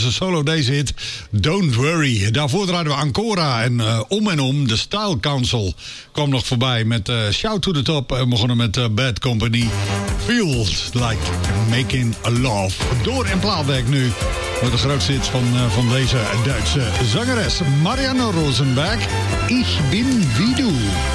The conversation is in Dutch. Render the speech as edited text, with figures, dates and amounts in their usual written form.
zijn solo deze hit Don't Worry. Daarvoor draaiden we Ancora en om, de Style Council kwam nog voorbij met Shout to the Top. En begonnen met Bad Company. Feels like making a love. Door in plaatwerk nu. Met de grootste hit van deze Duitse zangeres. Marianne Rosenberg. Ich bin wie du.